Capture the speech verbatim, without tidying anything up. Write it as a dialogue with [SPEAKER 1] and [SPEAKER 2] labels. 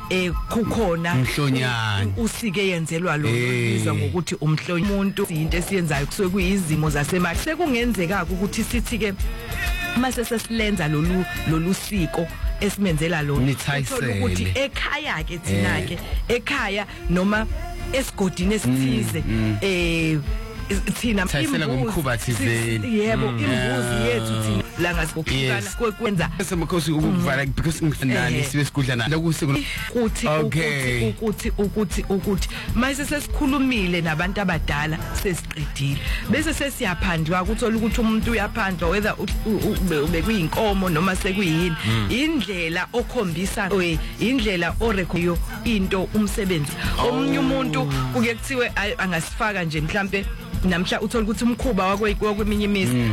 [SPEAKER 1] eh kukhona
[SPEAKER 2] umhlonyana
[SPEAKER 1] usike yenzelwa lo bizwa ngokuthi umhlonyi umuntu into esiyenzayo kusuke kuyizimo zasemakhaya sekungenzeka ukuthi sithi ke mase sesilenza lolu lolu siko esimenzela lona ukuthi ekhaya ke thina ke ekhaya noma esigodini esithize eh thina
[SPEAKER 2] ngomkhuba thizeni
[SPEAKER 1] yebo imbuzi yethu thina la ngasikukana kwenza
[SPEAKER 2] esemkhosi ukuvala because ngifundani sibe sigudlana lokuse
[SPEAKER 1] ukuthi ukuthi ukuthi ukuthi ukuthi mase sesikhulumile nabantu abadala sesiqedile bese sesiyaphandwa ukuthola ukuthi umuntu uyaphandwa whether ube kuyinkomo noma sekuyini indlela okhombisa indlela orekhoyo into umsebenzi omunye umuntu kuke kuthiwe angasifaka nje mhlambe namhla uthola ukuthi umkhuba wakweminye imizi